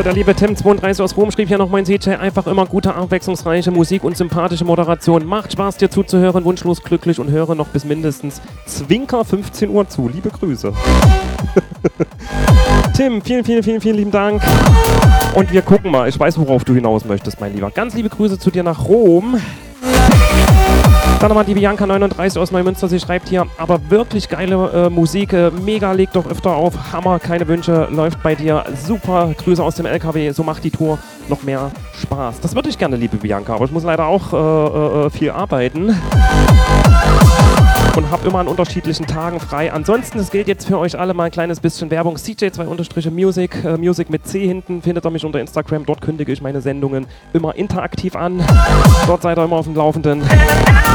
So, der liebe Tim32 aus Rom schrieb hier noch: Moin CJ, einfach immer gute, abwechslungsreiche Musik und sympathische Moderation. Macht Spaß, dir zuzuhören, wunschlos glücklich und höre noch bis mindestens Zwinker 15 Uhr zu. Liebe Grüße. Tim, vielen lieben Dank. Und wir gucken mal. Ich weiß, worauf du hinaus möchtest, mein Lieber. Ganz liebe Grüße zu dir nach Rom. Dann nochmal die Bianca39 aus Neumünster. Sie schreibt hier: aber wirklich geile Musik. Mega, leg doch öfter auf. Hammer, keine Wünsche. Läuft bei dir super. Grüße aus dem LKW. So macht die Tour noch mehr Spaß. Das würde ich gerne, liebe Bianca. Aber ich muss leider auch viel arbeiten. Und habe immer an unterschiedlichen Tagen frei. Ansonsten, es gilt jetzt für euch alle mal ein kleines bisschen Werbung. CJ2_Music, Music mit C hinten, findet ihr mich unter Instagram. Dort kündige ich meine Sendungen immer interaktiv an. Dort seid ihr immer auf dem Laufenden.